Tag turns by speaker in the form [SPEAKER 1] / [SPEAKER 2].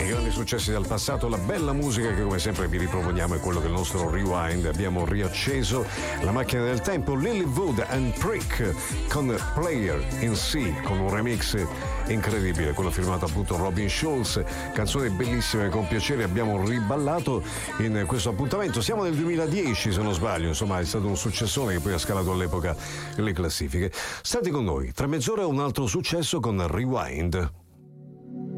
[SPEAKER 1] I grandi successi del passato, la bella musica che come sempre vi riproponiamo è quello del nostro Rewind. Abbiamo riacceso la macchina del tempo, Lilywood and Prick con Player in C, con un remix incredibile, quello firmato appunto Robin Schulz, canzone bellissima, con piacere abbiamo riballato in questo appuntamento. Siamo nel 2010 se non sbaglio, insomma è stato un successone che poi ha scalato all'epoca le classifiche. State con noi, tra mezz'ora un altro successo con Rewind.